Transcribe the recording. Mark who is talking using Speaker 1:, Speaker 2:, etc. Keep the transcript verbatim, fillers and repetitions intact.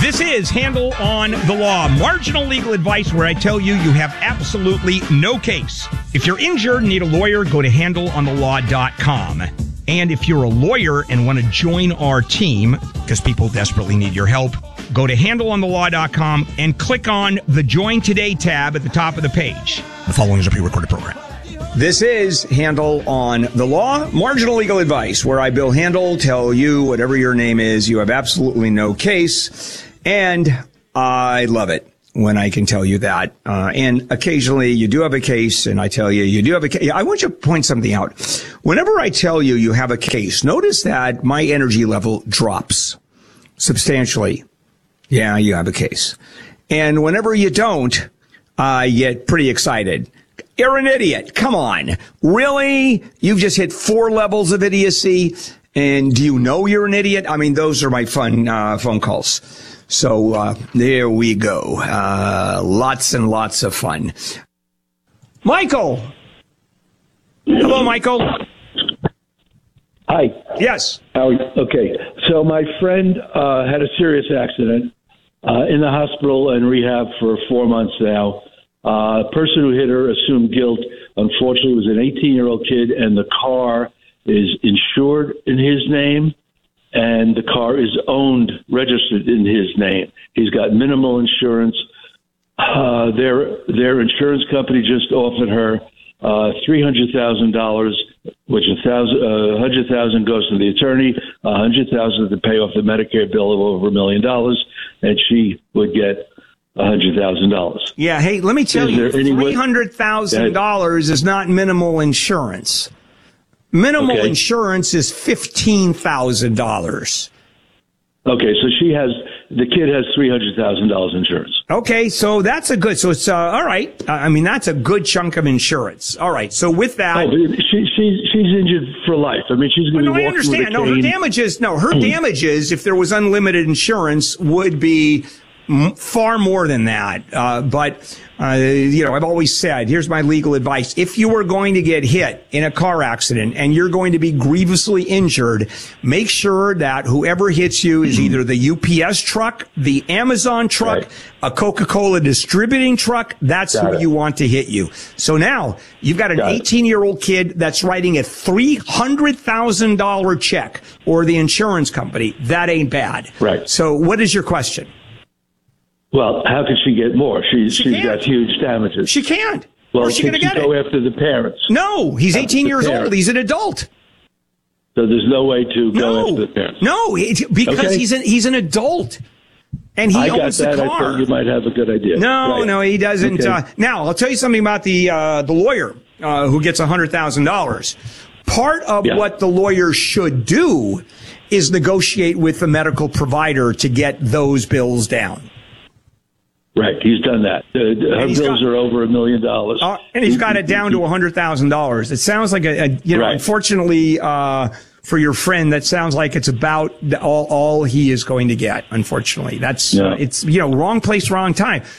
Speaker 1: This is Handle on the Law, marginal legal advice where I tell you you have absolutely no case. If you're injured and need a lawyer, go to handle on the law dot com. And if you're a lawyer and want to join our team, because people desperately need your help, go to handle on the law dot com and click on the Join Today tab at the top of the page. The following is a pre-recorded program. This is Handle on the Law, marginal legal advice, where I, Bill Handel, tell you whatever your name is, you have absolutely no case. And I love it when I can tell you that. Uh, and occasionally you do have a case, and I tell you you do have a case. I want you to point something out. Whenever I tell you you have a case, notice that my energy level drops substantially. Yeah, you have a case. And whenever you don't, I get pretty excited. You're an idiot. Come on. Really? You've just hit four levels of idiocy. And do you know you're an idiot? I mean, those are my fun uh, phone calls. So uh, there we go. Uh, lots and lots of fun. Michael. Hello, Michael.
Speaker 2: Hi.
Speaker 1: Yes.
Speaker 2: How are you? Okay. So my friend uh, had a serious accident uh, in the hospital and rehab for four months now. Uh, the person who hit her assumed guilt. Unfortunately, it was an eighteen-year-old kid, and the car is insured in his name, and the car is owned, registered in his name. He's got minimal insurance. Uh, their their insurance company just offered her uh, three hundred thousand dollars, which a thousand, uh, one hundred thousand dollars goes to the attorney, one hundred thousand dollars to pay off the Medicare bill of over a million dollars, and she would get one hundred thousand dollars.
Speaker 1: Yeah, hey, let me tell
Speaker 2: is
Speaker 1: you, three hundred thousand dollars is not minimal insurance. Minimal
Speaker 2: okay.
Speaker 1: insurance is fifteen thousand dollars.
Speaker 2: Okay, so she has, the kid has three hundred thousand dollars insurance.
Speaker 1: Okay, so that's a good, so it's, uh, all right. I mean, that's a good chunk of insurance. All right, so with that.
Speaker 2: Oh, but she, she, she's injured for life. I mean, she's going to
Speaker 1: well,
Speaker 2: be
Speaker 1: no, I
Speaker 2: walking with a
Speaker 1: understand. No, her
Speaker 2: cane.
Speaker 1: damages, no, her damages, if there was unlimited insurance, would be m- far more than that. Uh, but, uh, you know, I've always said, here's my legal advice. If you are going to get hit in a car accident and you're going to be grievously injured, make sure that whoever hits you is either the U P S truck, the Amazon truck,
Speaker 2: right.
Speaker 1: a Coca-Cola distributing truck. That's
Speaker 2: Got
Speaker 1: who
Speaker 2: it.
Speaker 1: you want to hit you. So now you've got an eighteen-year-old kid that's writing a three hundred thousand dollars check, or the insurance company. That ain't bad.
Speaker 2: Right.
Speaker 1: So what is your question?
Speaker 2: Well, how could she get more? She's,
Speaker 1: She
Speaker 2: she's
Speaker 1: can't.
Speaker 2: got huge damages.
Speaker 1: She can't.
Speaker 2: well,
Speaker 1: Where's she
Speaker 2: can
Speaker 1: going
Speaker 2: she
Speaker 1: to get
Speaker 2: go
Speaker 1: it?
Speaker 2: after the parents?
Speaker 1: No, he's
Speaker 2: After
Speaker 1: eighteen
Speaker 2: the
Speaker 1: years
Speaker 2: parents.
Speaker 1: old. He's an adult.
Speaker 2: So there's no way to go
Speaker 1: No,
Speaker 2: after the parents.
Speaker 1: no, it, because
Speaker 2: Okay.
Speaker 1: he's an he's an adult, and he
Speaker 2: I got
Speaker 1: owns
Speaker 2: that.
Speaker 1: the
Speaker 2: I
Speaker 1: car.
Speaker 2: thought you might have a good idea.
Speaker 1: No,
Speaker 2: Right.
Speaker 1: no, he doesn't.
Speaker 2: Okay.
Speaker 1: Uh, now, I'll tell you something about the uh, the lawyer uh, who gets one hundred thousand dollars. Part of
Speaker 2: Yeah.
Speaker 1: what the lawyer should do is negotiate with the medical provider to get those bills down.
Speaker 2: Right, he's done that. Uh, her
Speaker 1: he's
Speaker 2: bills
Speaker 1: got-
Speaker 2: are over a million dollars.
Speaker 1: Uh, and he's got it down to one hundred thousand dollars. It sounds like a, a you know,
Speaker 2: Right.
Speaker 1: unfortunately, uh, for your friend, that sounds like it's about all, all he is going to get. Unfortunately, that's,
Speaker 2: Yeah.
Speaker 1: uh, it's, you know, wrong place, wrong time.